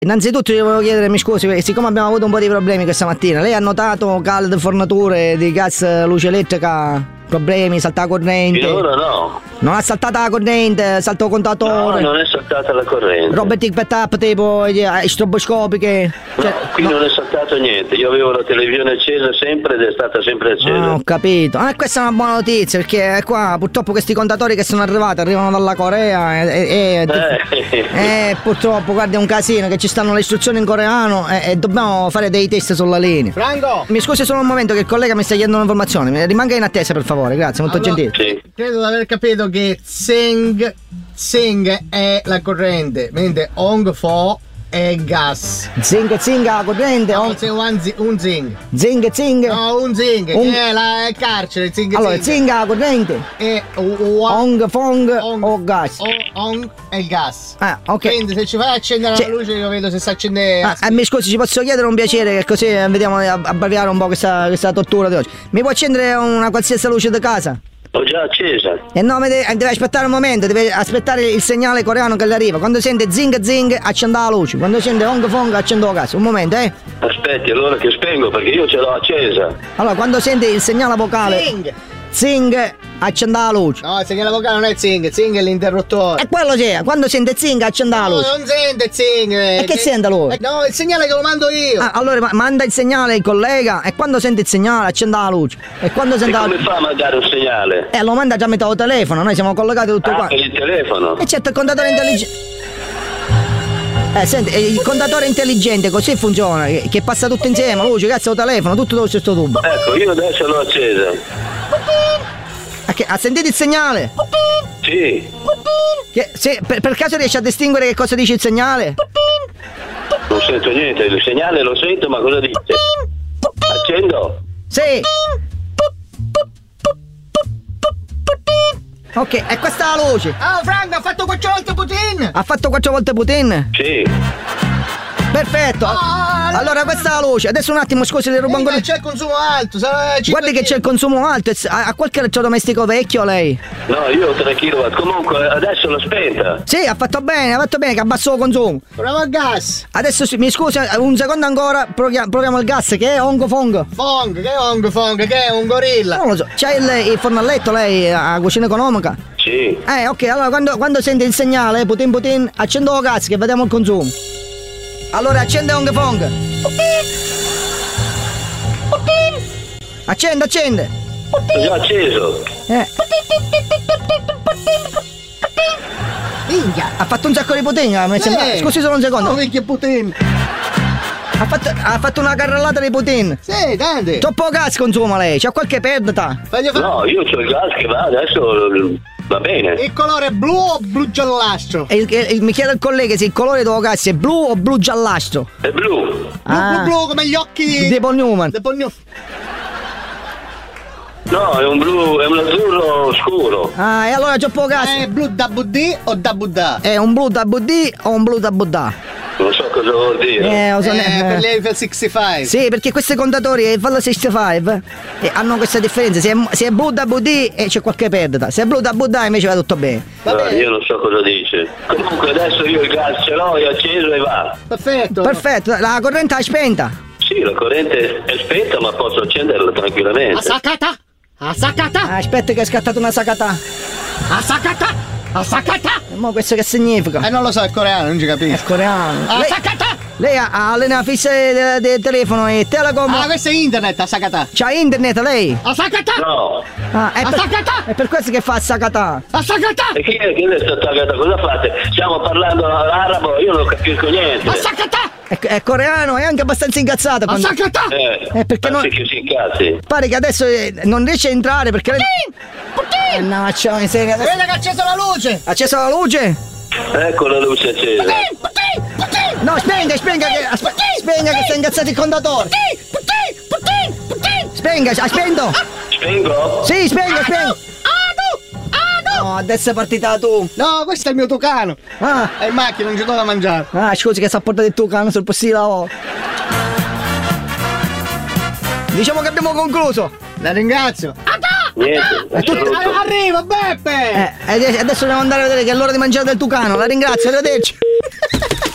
Innanzitutto io volevo chiedere, mi scusi, siccome abbiamo avuto un po' di problemi questa mattina, lei ha notato calde forniture di gas, luce elettrica, problemi, salta la corrente? Finora no. Non ha saltata la corrente, salto contatore? No, non è saltata la corrente. Robe tic per tap tipo stroboscopiche? No, qui non è saltato niente. Io avevo la televisione accesa sempre ed è stata sempre accesa. Ah, ho capito. Questa è una buona notizia, perché qua purtroppo questi contatori che sono arrivati arrivano dalla Corea e purtroppo guarda è un casino che ci stanno le istruzioni in coreano e dobbiamo fare dei test sulla linea. Franco! Mi scusi solo un momento che il collega mi sta chiedendo un'informazione. Rimanga in attesa per favore, grazie, molto gentile. Sì. Credo di aver capito che Tseng è la corrente, mentre Ong Fo è gas. Zing la corrente. No, c'è un zing. Zing. No, un zing, che è il carcere. Allora, zing la corrente. E Ong o gas. Ong è il gas. Ah, ok. Quindi se ci fai accendere la luce io vedo se si accende. Mi scusi, ci posso chiedere un piacere che così vediamo di abbreviare un po' questa tortura di oggi. Mi può accendere una qualsiasi luce di casa? L'ho già accesa. E no, deve aspettare un momento, deve aspettare il segnale coreano che le arriva. Quando sente zing, accenda la luce. Quando sente ong, accendo la gas. Un momento, Aspetti, allora che spengo perché io ce l'ho accesa. Allora, quando sente il segnale vocale zing, accenda la luce. No, il segnale vocale non è zing è l'interruttore. E quello c'è, quando sente zing, accenda la luce. No, non sente zing. E che sente lui? No, il segnale che lo mando io. Allora manda il segnale il collega e quando sente il segnale accenda la luce. E quando sente come fa a mandare un segnale? Lo manda già a metà del telefono, noi siamo collegati tutto qua. Per il telefono? E certo il contatore intelligente. Senti, il contatore intelligente così funziona, che passa tutto insieme, luce, cazzo, telefono, tutto dello stesso tubo. Ecco, io adesso l'ho accesa. Ha sentito il segnale? Sì. Per caso riesci a distinguere che cosa dice il segnale? Non sento niente, il segnale lo sento, ma cosa dice? Accendo? Sì. Ok, e questa è la luce. Franco, ha fatto 4 volte Putin. Ha fatto 4 volte Putin? Sì. Perfetto. Allora questa è la luce. Adesso un attimo, scusi, le rubo ancora. C'è il consumo alto. Guardi che c'è il consumo alto. Ha qualche elettrodomestico vecchio lei? No, io ho 3 kW. Comunque adesso l'ho spenta. Sì, ha fatto bene che abbasso il consumo. Proviamo il gas. Adesso mi scusi un secondo ancora, proviamo il gas, che è Ong Fong. Che è Ong Fong? Che è un gorilla? Non lo so. C'ha il forno a letto lei, a cucina economica? Sì. Ok, allora quando sente il segnale, Putin, accendo il gas che vediamo il consumo. Allora accende Ong Fong. Accende. Ho già acceso. Minchia, ha fatto un sacco di Putin. Scusi solo un secondo. Minchia Putin. Ha fatto una carrellata di Putin. Sì, tante. Troppo gas consuma lei, c'ha qualche perdita? No, io c'ho il gas che va, adesso va bene. Il colore è blu o blu giallastro? Mi chiede il collega se il colore del gas è blu o blu giallastro. È blu. Blu come gli occhi di Paul Newman. No, è un azzurro scuro. E allora c'ho poco gas. È blu da Buddì o da Buddha? È un blu da Buddì o un blu da Buddha? Non so cosa vuol dire. Per l'Eiffel 65. Sì, perché questi contatori Eiffel 65 hanno questa differenza. Se è blu da Buddì c'è qualche perdita. Se è blu da Buddha invece va tutto bene. No, io non so cosa dice. Comunque adesso io il gas ce l'ho, è acceso e va. Perfetto, la corrente è spenta. Sì, la corrente è spenta, ma posso accenderla tranquillamente. Asakata! Aspetta che è scattata una sakata. Asakata! Ma questo che significa? Non lo so, è coreano, non ci capisco. È coreano. Asakata! Lei ha le fisse del telefono e Telecom. Questo è internet, Asakata. C'ha internet lei? Asakata! No. È per questo che fa Asakata. Asakata! E chi è che è sta attaccata? Cosa fate? Stiamo parlando arabo, io non capisco niente. Asakata! È coreano, è anche abbastanza incazzato. Asakata! Perché non... che si incazzi. Pare che adesso non riesce a entrare perché... Putin! No, c'è una serie adesso... Vede che ha acceso la luce! Ha acceso la luce? Ecco la luce accesa. Putin! No, spenga che sta ingazzato il contatore. Putin! Spenga, ha spento. Spengo? Sì, spenga. No, adesso è partita tu. No, questo è il mio tucano. È in macchina, non ci do da mangiare. Scusi che sta a portare il tucano sul posto di lavoro. Diciamo che abbiamo concluso. La ringrazio. Niente. Arriva Beppe. Adesso dobbiamo andare a vedere che è l'ora di mangiare del tucano. La ringrazio, arrivederci.